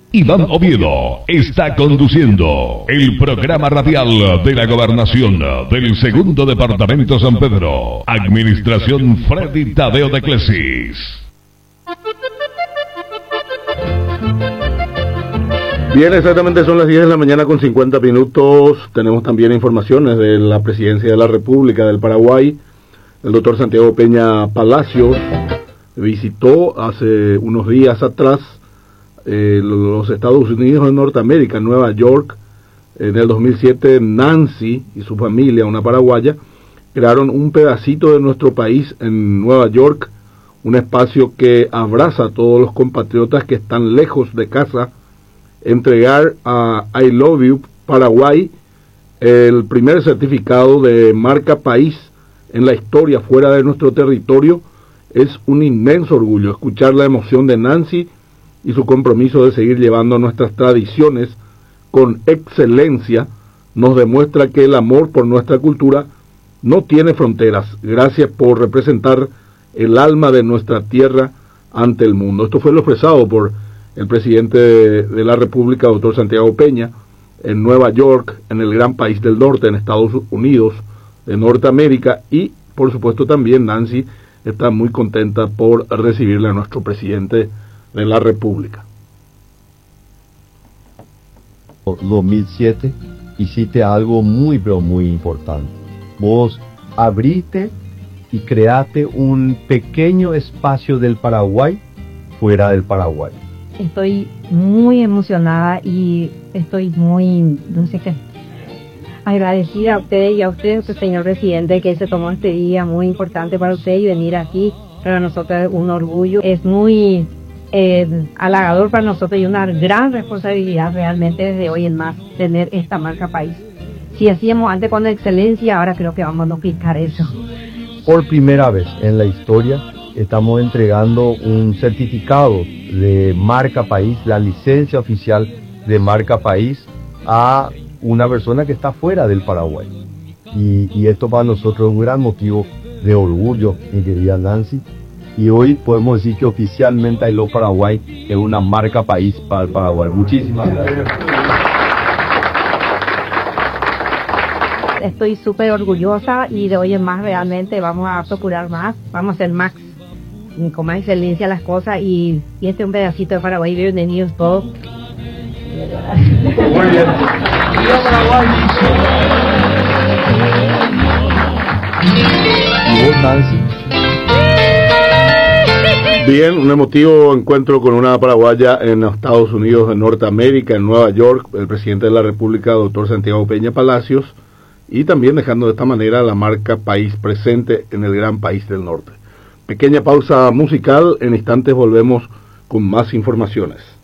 Iván Oviedo está conduciendo el programa radial de la Gobernación del Segundo Departamento San Pedro. Administración Freddy Tadeo de Clesis. Bien, exactamente son las 10 de la mañana con 50 minutos. Tenemos también informaciones de la Presidencia de la República del Paraguay. El doctor Santiago Peña Palacios visitó hace unos días atrás los Estados Unidos de Norteamérica, Nueva York. En el 2007 Nancy y su familia, una paraguaya, crearon un pedacito de nuestro país en Nueva York, un espacio que abraza a todos los compatriotas que están lejos de casa. Entregar a I Love You Paraguay el primer certificado de marca país en la historia fuera de nuestro territorio es un inmenso orgullo. Escuchar la emoción de Nancy y su compromiso de seguir llevando nuestras tradiciones con excelencia nos demuestra que el amor por nuestra cultura no tiene fronteras. Gracias por representar el alma de nuestra tierra ante el mundo. Esto fue lo expresado por el presidente de la República, doctor Santiago Peña, en Nueva York, en el gran país del norte, en Estados Unidos de Norteamérica, y por supuesto también Nancy está muy contenta por recibirle a nuestro presidente de la República. 2007 hiciste algo muy pero muy importante. Vos abriste y creaste un pequeño espacio del Paraguay fuera del Paraguay. Estoy muy emocionada y estoy muy, no sé qué, agradecida a usted y a usted, señor presidente, que se tomó este día muy importante para usted y venir aquí. Para nosotros es un orgullo, es muy halagador para nosotros y una gran responsabilidad realmente desde hoy en más tener esta marca país. Si hacíamos antes con excelencia, ahora creo que vamos a duplicar eso. Por primera vez en la historia estamos entregando un certificado de marca país, la licencia oficial de marca país, a una persona que está fuera del Paraguay. Y esto para nosotros es un gran motivo de orgullo, mi querida Nancy. Y hoy podemos decir que oficialmente I Love Paraguay es una marca país para el Paraguay. Muchísimas gracias. Estoy súper orgullosa y de hoy en más realmente vamos a procurar más, vamos a hacer más, con más excelencia las cosas y este es un pedacito de Paraguay. Bienvenidos todos. Muy bien. ¡Viva Paraguay! ¿Y vos, Nancy? Bien, un emotivo encuentro con una paraguaya en los Estados Unidos de Norteamérica, en Nueva York, el presidente de la República, doctor Santiago Peña Palacios, y también dejando de esta manera la marca país presente en el gran país del norte. Pequeña pausa musical, en instantes volvemos con más informaciones.